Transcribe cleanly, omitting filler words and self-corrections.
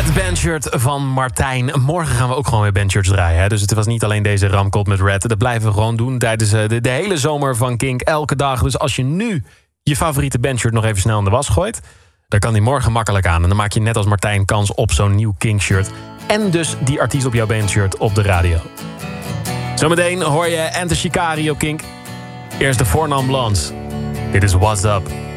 Het bandshirt van Martijn. Morgen gaan we ook gewoon weer bandshirts draaien. Hè? Dus het was niet alleen deze ramkot met Red. Dat blijven we gewoon doen tijdens de hele zomer van Kink. Elke dag. Dus als je nu je favoriete bandshirt nog even snel in de was gooit, dan kan die morgen makkelijk aan. En dan maak je net als Martijn kans op zo'n nieuw Kink-shirt. En dus die artiest op jouw bandshirt op de radio. Zometeen hoor je Enter Shikari op Kink. Eerst de 4 Non Blondes. Dit is What's Up.